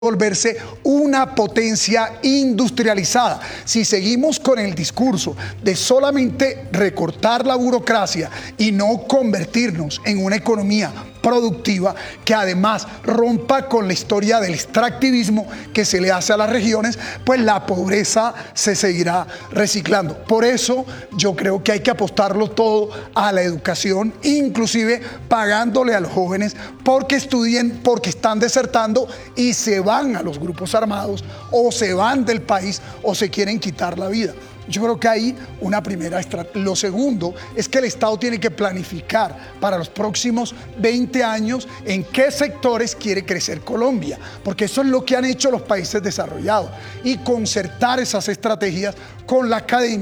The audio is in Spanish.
volverse una potencia industrializada. Si seguimos con el discurso de solamente recortar la burocracia y no convertirnos en una economía productiva que además rompa con la historia del extractivismo que se le hace a las regiones, pues la pobreza se seguirá reciclando. Por eso yo creo que hay que apostarlo todo a la educación, inclusive pagándole a los jóvenes porque estudien, porque están desertando y se van a los grupos armados o se van del país o se quieren quitar la vida. Yo creo que hay una primera estrategia. Lo segundo es que el Estado tiene que planificar para los próximos 20 años en qué sectores quiere crecer Colombia, porque eso es lo que han hecho los países desarrollados, y concertar esas estrategias con la academia.